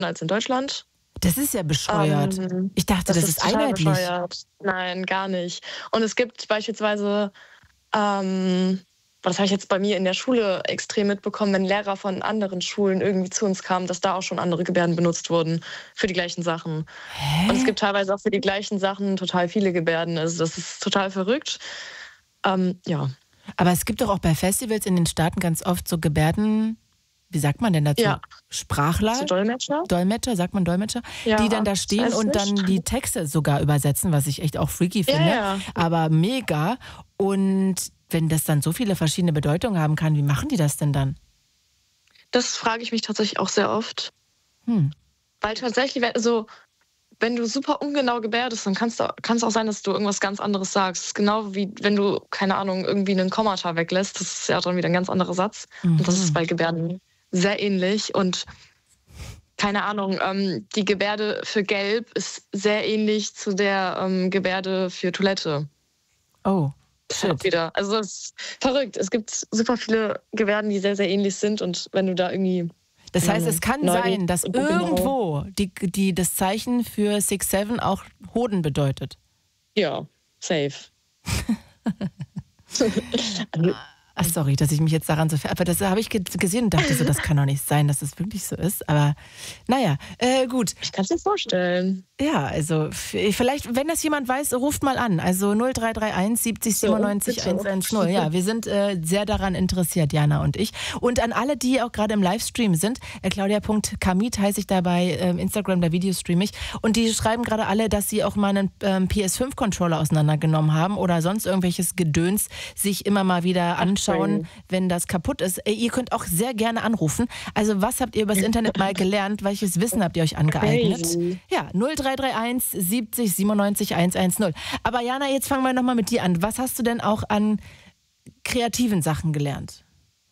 als in Deutschland. Das ist ja bescheuert. Ich dachte, das ist total einheitlich. bescheuert. Nein, gar nicht. Und es gibt beispielsweise, das habe ich jetzt bei mir in der Schule extrem mitbekommen, wenn Lehrer von anderen Schulen irgendwie zu uns kamen, dass da auch schon andere Gebärden benutzt wurden für die gleichen Sachen. Hä? Und es gibt teilweise auch für die gleichen Sachen total viele Gebärden. Also das ist total verrückt. Ja. Aber es gibt doch auch bei Festivals in den Staaten ganz oft so Gebärden, wie sagt man denn dazu? Ja. Sprachler? So Dolmetscher? Dolmetscher, sagt man Dolmetscher? Ja, die dann da stehen weiß und dann nicht. die Texte sogar übersetzen, was ich echt auch freaky finde. Ja. Aber mega. Und wenn das dann so viele verschiedene Bedeutungen haben kann, wie machen die das denn dann? Das frage ich mich tatsächlich auch sehr oft. Hm. Weil tatsächlich, wenn du super ungenau gebärdest, dann kann es auch sein, dass du irgendwas ganz anderes sagst. Das ist genau wie wenn du, keine Ahnung, irgendwie einen Kommata weglässt. Das ist ja dann wieder ein ganz anderer Satz. Und das ist bei Gebärden sehr ähnlich. Und keine Ahnung, die Gebärde für gelb ist sehr ähnlich zu der Gebärde für Toilette. Oh, Shit. Wieder. Also es ist verrückt. Es gibt super viele Gebärden, die sehr, sehr ähnlich sind. Und wenn du da irgendwie... Das heißt, es kann sein, dass irgendwo das Zeichen für 6'7" auch Hoden bedeutet. Ja, safe. Ach, sorry, dass ich mich jetzt daran so... Aber das habe ich gesehen und dachte so, das kann doch nicht sein, dass das wirklich so ist. Aber naja, gut. Ich kann es mir vorstellen. Ja, also vielleicht, wenn das jemand weiß, ruft mal an. Also 0331 70 97 110. Ja, wir sind sehr daran interessiert, Jana und ich. Und an alle, die auch gerade im Livestream sind, Claudia.kamit heiße ich da bei Instagram, da Videostream ich. Und die schreiben gerade alle, dass sie auch mal einen PS5-Controller auseinandergenommen haben oder sonst irgendwelches Gedöns sich immer mal wieder anschauen, wenn das kaputt ist. Ihr könnt auch sehr gerne anrufen. Also was habt ihr übers Internet mal gelernt? Welches Wissen habt ihr euch angeeignet? Crazy. Ja, 0331 70 97 110. Aber Jana, jetzt fangen wir nochmal mit dir an. Was hast du denn auch an kreativen Sachen gelernt?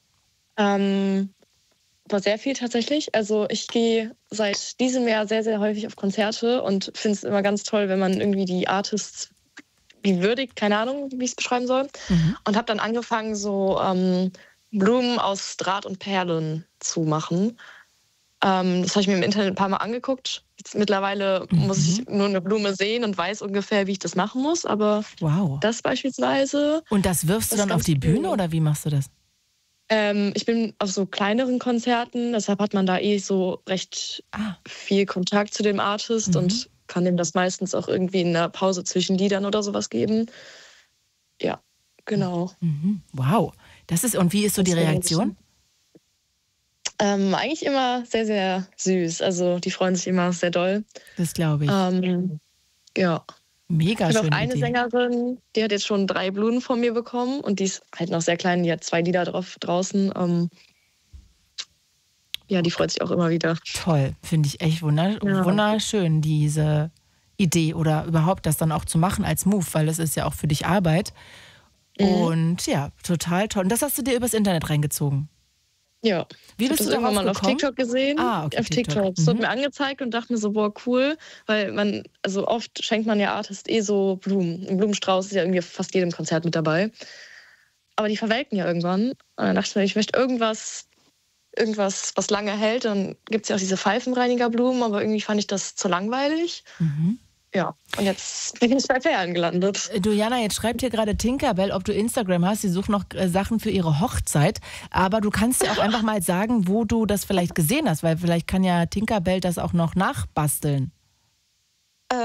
War sehr viel tatsächlich. Also ich gehe seit diesem Jahr sehr, sehr häufig auf Konzerte und finde es immer ganz toll, wenn man irgendwie die Artists wie würdigt, keine Ahnung, wie ich es beschreiben soll. Und habe dann angefangen, so Blumen aus Draht und Perlen zu machen. Das habe ich mir im Internet ein paar Mal angeguckt. Jetzt mittlerweile muss ich nur eine Blume sehen und weiß ungefähr, wie ich das machen muss. Aber das beispielsweise... Und das wirfst du dann auf die Bühne oder wie machst du das? Ich bin auf so kleineren Konzerten, deshalb hat man da so recht viel Kontakt zu dem Artist und kann dem das meistens auch irgendwie in der Pause zwischen Liedern oder sowas geben. Ja, genau. Wow. Und wie ist so die Reaktion? Eigentlich immer sehr, sehr süß. Also die freuen sich immer sehr doll. Das glaube ich. Ja. Mega schön. Ich habe schöne auch eine Idee. Sängerin, die hat jetzt schon 3 Blumen von mir bekommen und die ist halt noch sehr klein, die hat 2 Lieder draußen. Ja, die freut sich auch immer wieder. Toll, finde ich echt wunderschön, diese Idee oder überhaupt das dann auch zu machen als Move, weil es ist ja auch für dich Arbeit. Und ja, total toll. Und das hast du dir übers Internet reingezogen? Ja. Wie bist ich du habe das irgendwann mal auf TikTok gesehen. Okay, auf TikTok. Es wurde mir angezeigt und dachte mir so, boah, cool. Weil oft schenkt man ja Artist so Blumen. Ein Blumenstrauß ist ja irgendwie auf fast jedem Konzert mit dabei. Aber die verwelken ja irgendwann. Und dann dachte ich mir, ich möchte irgendwas, was lange hält. Dann gibt es ja auch diese Pfeifenreinigerblumen, aber irgendwie fand ich das zu langweilig. Ja, und jetzt bin ich bei Perlen gelandet. Du, Jana, jetzt schreibt hier gerade Tinkerbell, ob du Instagram hast. Sie sucht noch Sachen für ihre Hochzeit. Aber du kannst ja auch einfach mal sagen, wo du das vielleicht gesehen hast, weil vielleicht kann ja Tinkerbell das auch noch nachbasteln. Oder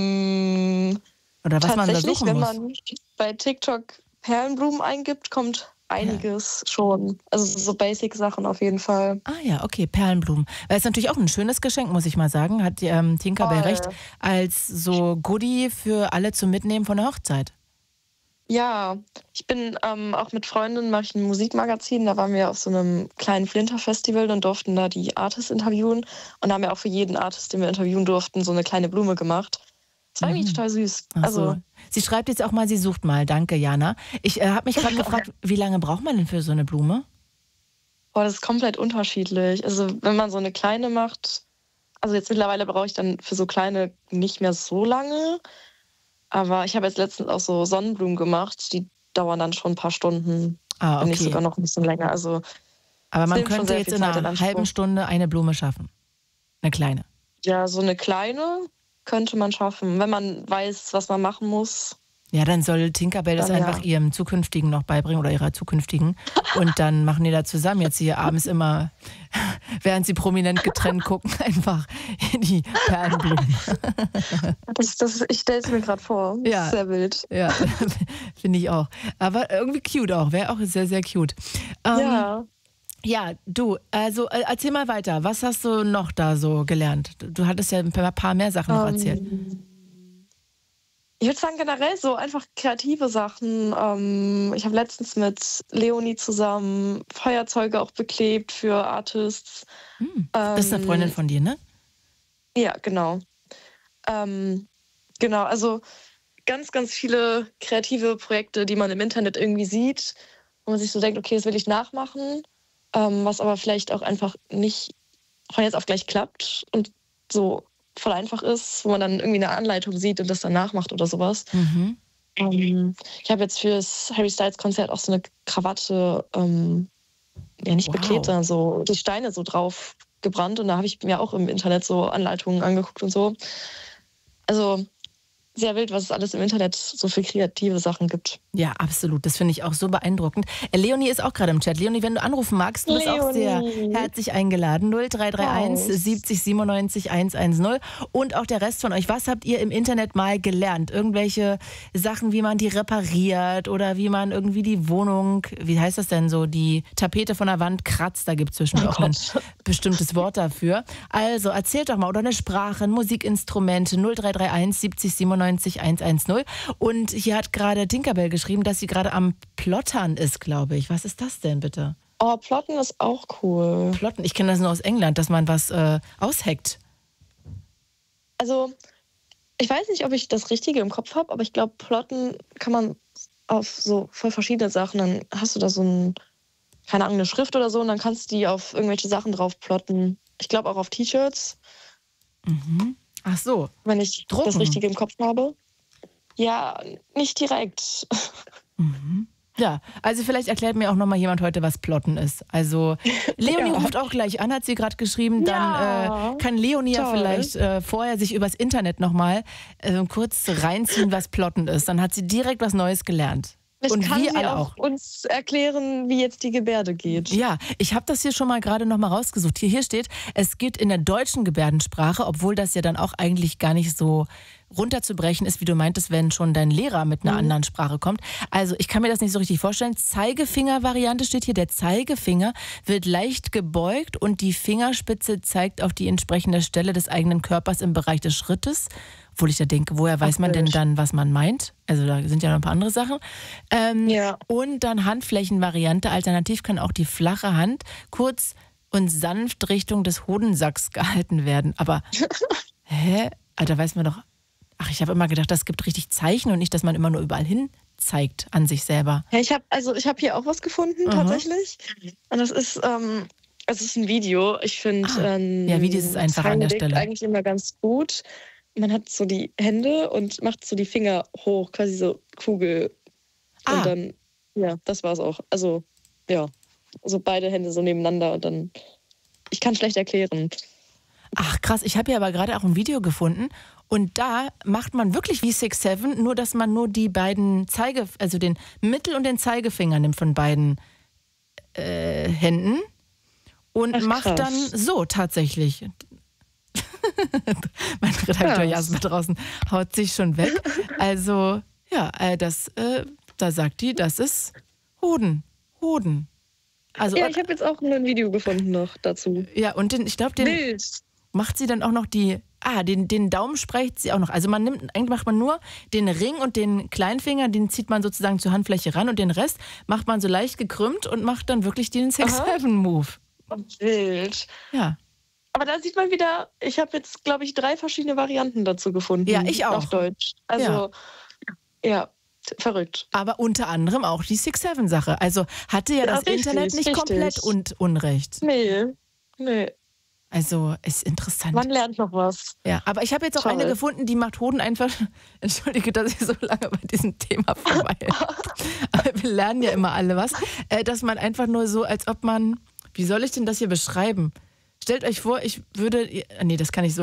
was man da suchen wenn muss. man bei TikTok Perlenblumen eingibt, kommt einiges schon. Also so Basic-Sachen auf jeden Fall. Ah ja, okay, Perlenblumen. Das ist natürlich auch ein schönes Geschenk, muss ich mal sagen. Hat Tinkerbell recht, als so Goodie für alle zum Mitnehmen von der Hochzeit. Ja, ich bin auch mit Freundinnen, mache ich ein Musikmagazin. Da waren wir auf so einem kleinen Flinter-Festival und durften da die Artists interviewen. Und da haben wir auch für jeden Artist, den wir interviewen durften, so eine kleine Blume gemacht. Das war irgendwie total süß. Ach so. Sie schreibt jetzt auch mal, sie sucht mal. Danke, Jana. Ich habe mich gerade gefragt, wie lange braucht man denn für so eine Blume? Boah, das ist komplett unterschiedlich. Also wenn man so eine kleine macht, also jetzt mittlerweile brauche ich dann für so kleine nicht mehr so lange. Aber ich habe jetzt letztens auch so Sonnenblumen gemacht. Die dauern dann schon ein paar Stunden. Okay. Wenn nicht sogar noch ein bisschen länger. Also, aber man könnte jetzt in einer halben Stunde eine Blume schaffen. Eine kleine. Ja, so eine kleine könnte man schaffen, wenn man weiß, was man machen muss. Ja, dann soll Tinkerbell das einfach ihrem Zukünftigen noch beibringen oder ihrer Zukünftigen. Und dann machen die da zusammen jetzt hier abends immer, während sie prominent getrennt gucken, einfach die Perlenblumen. Ich stelle es mir gerade vor. Ja. Sehr wild. Ja, finde ich auch. Aber irgendwie cute auch. Wäre auch sehr, sehr cute. Ja, du, also erzähl mal weiter. Was hast du noch da so gelernt? Du hattest ja ein paar mehr Sachen noch erzählt. Ich würde sagen, generell so einfach kreative Sachen. Ich habe letztens mit Leonie zusammen Feuerzeuge auch beklebt für Artists. Das ist eine Freundin von dir, ne? Ja, genau. Genau, also ganz, ganz viele kreative Projekte, die man im Internet irgendwie sieht, wo man sich so denkt, okay, das will ich nachmachen, was aber vielleicht auch einfach nicht von jetzt auf gleich klappt und so voll einfach ist, wo man dann irgendwie eine Anleitung sieht und das dann nachmacht oder sowas. Ich habe jetzt fürs Harry Styles Konzert auch so eine Krawatte, nicht beklebt, sondern so die Steine so drauf gebrannt und da habe ich mir auch im Internet so Anleitungen angeguckt und so. Also sehr wild, was es alles im Internet so für kreative Sachen gibt. Ja, absolut. Das finde ich auch so beeindruckend. Leonie ist auch gerade im Chat. Leonie, wenn du anrufen magst, du bist auch sehr herzlich eingeladen. 0331 70 97 110. Und auch der Rest von euch. Was habt ihr im Internet mal gelernt? Irgendwelche Sachen, wie man die repariert oder wie man irgendwie die Wohnung, wie heißt das denn so, die Tapete von der Wand kratzt. Da gibt es zwischendurch auch ein bestimmtes Wort dafür. Also erzählt doch mal. Oder eine Sprache, ein Musikinstrument. 0331 70 97 110. Und hier hat gerade Tinkerbell geschrieben, dass sie gerade am Plottern ist, glaube ich. Was ist das denn bitte? Oh, Plotten ist auch cool. Plotten, ich kenne das nur aus England, dass man was ausheckt. Also, ich weiß nicht, ob ich das Richtige im Kopf habe, aber ich glaube, Plotten kann man auf so voll verschiedene Sachen. Dann hast du da so keine Ahnung, eine Schrift oder so und dann kannst du die auf irgendwelche Sachen drauf plotten. Ich glaube auch auf T-Shirts. Ach so. Wenn ich das Richtige im Kopf habe. Ja, nicht direkt. Ja, also vielleicht erklärt mir auch noch mal jemand heute, was Plotten ist. Also Leonie ruft auch gleich an, hat sie gerade geschrieben. Dann kann Leonie ja vielleicht vorher sich übers Internet noch mal kurz reinziehen, was Plotten ist. Dann hat sie direkt was Neues gelernt. Und kann wir alle auch uns erklären, wie jetzt die Gebärde geht. Ja, ich habe das hier schon mal gerade noch mal rausgesucht. Hier steht, es geht in der deutschen Gebärdensprache, obwohl das ja dann auch eigentlich gar nicht so runterzubrechen ist, wie du meintest, wenn schon dein Lehrer mit einer anderen Sprache kommt. Also ich kann mir das nicht so richtig vorstellen. Zeigefinger-Variante steht hier. Der Zeigefinger wird leicht gebeugt und die Fingerspitze zeigt auf die entsprechende Stelle des eigenen Körpers im Bereich des Schrittes. Obwohl ich da denke, woher weiß man denn dann, was man meint? Also da sind ja noch ein paar andere Sachen. Und dann Handflächenvariante. Alternativ kann auch die flache Hand kurz und sanft Richtung des Hodensacks gehalten werden. Aber, da weiß man doch... Ach, ich habe immer gedacht, das gibt richtig Zeichen und nicht, dass man immer nur überall hin zeigt an sich selber. Ja, ich hab hier auch was gefunden, tatsächlich. Und das ist, es ist ein Video. Ich finde, Videos ist einfach an der Stelle. Eigentlich immer ganz gut. Man hat so die Hände und macht so die Finger hoch, quasi so Kugel. Und dann, das war's auch. Also, so beide Hände so nebeneinander und dann, ich kann schlecht erklären. Ach krass, ich habe ja aber gerade auch ein Video gefunden und da macht man wirklich wie 6-7, nur dass man nur die beiden also den Mittel- und den Zeigefinger nimmt von beiden Händen und macht dann so tatsächlich. Mein Redakteur Jasper draußen haut sich schon weg. Also, da sagt die, das ist Hoden. Also, ja, ich habe jetzt auch ein Video gefunden noch dazu. Ja, und ich glaube, den macht sie dann auch noch den Daumen spreizt sie auch noch. Also eigentlich macht man nur den Ring und den Kleinfinger, den zieht man sozusagen zur Handfläche ran und den Rest macht man so leicht gekrümmt und macht dann wirklich den 6-7-Move. Wild. Ja. Aber da sieht man wieder, ich habe jetzt, glaube ich, 3 verschiedene Varianten dazu gefunden. Ja, ich auch. Auf Deutsch. Also, verrückt. Aber unter anderem auch die 6-7-Sache. Also hatte das Internet nicht komplett Unrecht. Nee. Also ist interessant. Man lernt noch was. Ja, aber ich habe jetzt auch eine gefunden, die macht Hoden einfach. Entschuldige, dass ich so lange bei diesem Thema verweile. Aber wir lernen ja immer alle was. Dass man einfach nur so, als ob man, wie soll ich denn das hier beschreiben? Stellt euch vor, ich würde, nee, das kann ich so